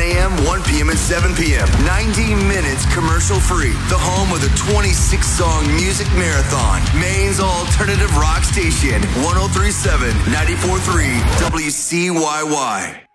a.m., 1 p.m., and 7 p.m. 90 minutes commercial-free. The home of the 26-song music marathon. Maine's alternative rock station, 103.7, 94.3, WCYY.